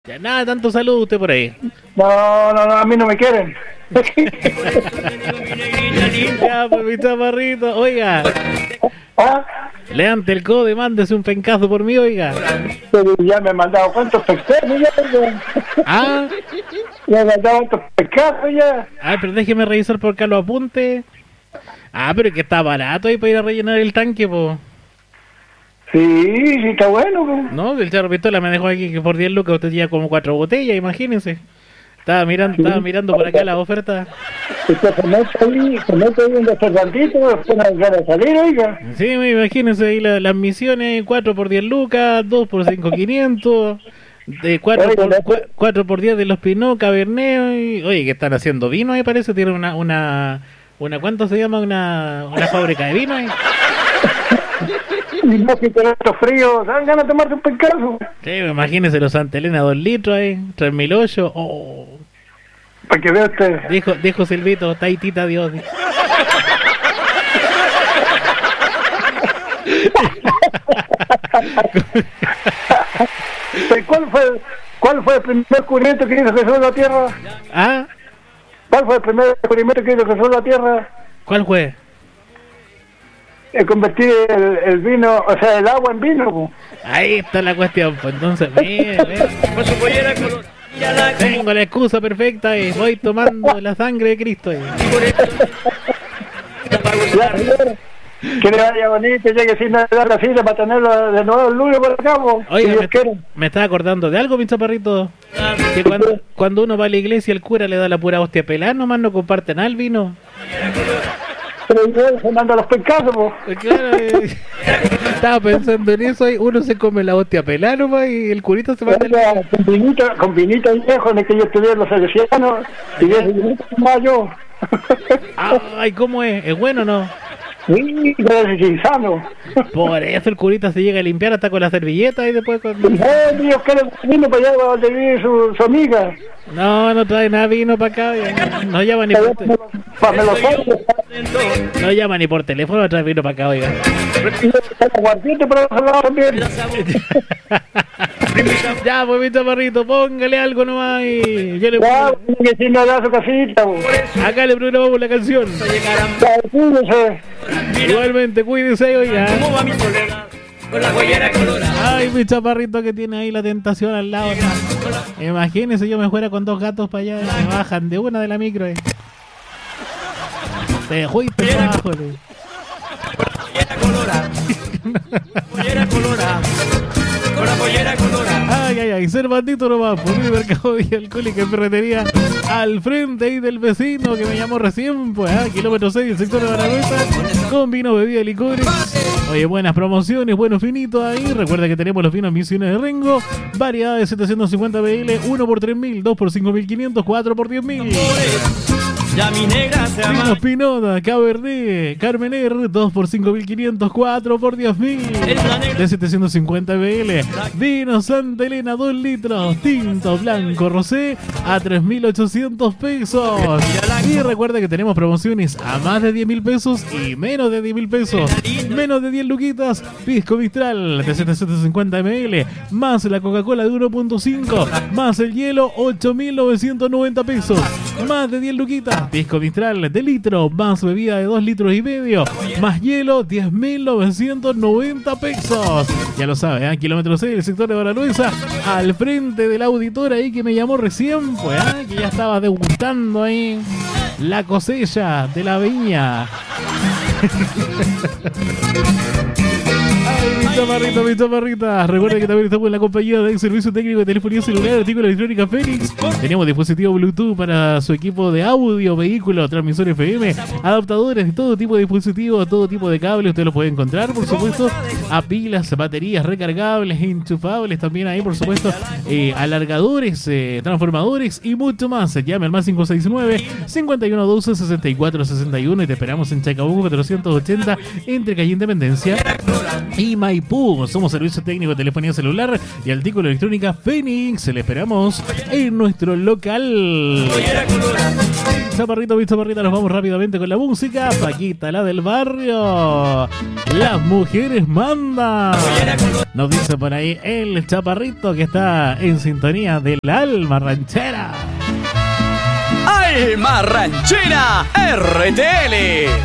Ya nada, tanto saludo usted por ahí. No, a mí no me quieren. Ya, pues mi chaparrito, oiga. ¿Ah? Levante el codo y mándese un pencazo por mí, oiga. Pero ya me han mandado cuántos pescados ya. Ah, Ya me han mandado cuántos pescados ya. pero déjeme revisar por acá los apuntes. Pero que está barato ahí para ir a rellenar el tanque, po. Sí, está bueno. Pues. No, el Charro Pistola me dejó aquí que por 10 lucas usted lleva como 4 botellas, imagínense. Estaba mirando por acá la oferta. Usted se mete ahí un restaurantito, después no hay ganas de salir, oiga. Sí, imagínense ahí las misiones, 4 por 10 lucas, 2 por 5.500, de 4 por 10 de los Pinot, Cabernet. Oye, que están haciendo vino ahí parece, tiene una ¿cuánto se llama? Una fábrica de vino ahí. Y no, que con estos fríos, dan ganas de tomarse un pescado. Sí, imagínese los Santa Elena, 2 litros ahí, 3.008. Oh. Para que vea usted. Dijo Silvito, taitita Dios. ¿Cuál fue el primer descubrimiento que hizo Jesús en la tierra? ¿Ah? ¿Cuál fue el primer descubrimiento que hizo Jesús en la tierra? ¿Cuál fue? Convertir el vino, o sea, el agua en vino. Po. Ahí está la cuestión, pues entonces, mire. Con su pollera color. Tengo la excusa perfecta y voy tomando la sangre de Cristo. Ya, señor, que le vaya bonito, llegue sin dar la cita para tenerlo de nuevo el lunes por acá. Po, oye, si me estaba acordando de algo, mi chaparrito. Que cuando uno va a la iglesia, el cura le da la pura hostia pelada, nomás no comparten al vino. Pero yo se manda los pescados, po. Claro, estaba pensando en eso, y uno se come la hostia pelada nomás y el curito se manda el... Con vinito viejo en el que yo estudié en los salesianos y de ese vinito tomaba yo. Ay, ¿cómo es? ¿Es bueno o no? Sí, pero es insano. Por eso el curita se llega a limpiar hasta con la servilleta y después con... Dios, que vino para allá donde vive su amiga. No trae nada vino para acá. No llama ni por teléfono. No llama ni por teléfono, trae vino para acá, oiga. Ya, pues mi chaparrito, póngale algo nomás y yo le pongo... que si no da su casita. Acá le programamos la canción. Igualmente, cuídese, oiga. ¿Cómo va mi soledad? Con la pollera colorada. Ay, mi chaparrito que tiene ahí la tentación al lado. Imagínese, yo me fuera con 2 gatos para allá y me bajan de una de la micro. Te fuiste para abajo. Pollera colorada. Pollera colorada. Con la pollera colorada. Ay, ser bandito nomás, por mi mercado y alcohólica en ferretería al frente ahí del vecino que me llamó recién, pues, kilómetro 6, el sector de Baragüesa, con vino, bebida y licores. Oye, buenas promociones, buenos finitos ahí. Recuerda que tenemos los vinos Misiones de Rengo, variedad de 750 BL, 1 por 3.000, 2 por 5.500, 4 por 10.000. Ya mi negra se ama. Vinos Pinota, Cabernet, Carmener, 2 por 5.500, 4 por 10.000. De 750 BL. Vino Santa Elena, 2 litros. Tinto, blanco, rosé, a 3.800 pesos. Y recuerda que tenemos promociones a más de 10.000 pesos y menos de 10.000 pesos. Menos de 10 luquitas, Pisco Mistral de 750 ml, más la Coca-Cola de 1.5, más el hielo, 8.990 pesos. Más de 10 luquitas, Pisco Mistral de litro, más bebida de 2 litros y medio, más hielo, 10.990 pesos. Ya lo sabe, kilómetro 6, el sector de Baragüesa, al frente del auditor ahí que me llamó recién, pues, que ya estaba degustando ahí la cosecha de la viña. Ay, mi chaparrita. Recuerda que también estamos en la compañía de servicio técnico de telefonía celular, artículo electrónica Fénix. Tenemos dispositivo Bluetooth para su equipo de audio, vehículo, transmisor FM, adaptadores de todo tipo de dispositivos, todo tipo de cables. Usted lo puede encontrar, por supuesto, a pilas, baterías recargables, enchufables, también ahí, por supuesto, alargadores, transformadores y mucho más. Llame al más 569-5112-6461 y te esperamos en Chacabuco 480 entre calle Independencia y Maipú. Maipú. Somos servicio técnico de telefonía celular y artículo electrónica Fénix. Le esperamos en nuestro local. Chaparrito, mi chaparrita, nos vamos rápidamente con la música. Paquita, la del barrio. Las mujeres mandan. Nos dice por ahí el chaparrito que está en sintonía del alma ranchera. ¡Alma Ranchera RTL!